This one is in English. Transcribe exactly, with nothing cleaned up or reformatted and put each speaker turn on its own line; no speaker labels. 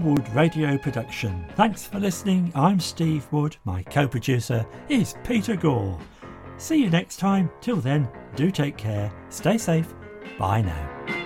Wood radio production. Thanks for listening. I'm Steve Wood. My co-producer is Peter Gore. See you next time. Till then, do take care. Stay safe. Bye now.